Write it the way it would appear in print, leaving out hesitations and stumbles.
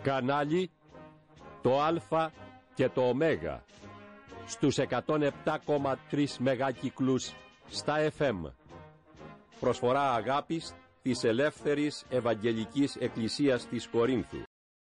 Κανάλι το Α και το Ω στους 107,3 μεγάκυκλους στα FM. Προσφορά αγάπης της Ελεύθερης Ευαγγελικής Εκκλησίας της Κορίνθου.